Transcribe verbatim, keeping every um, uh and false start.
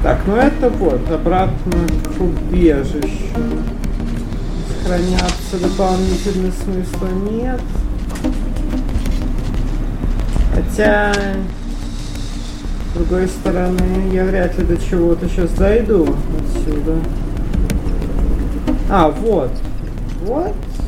Так, ну это вот, обратно к убежищу. Сохраняться дополнительного смысла нет. Хотя, с другой стороны, я вряд ли до чего-то сейчас дойду отсюда. А, вот. Вот.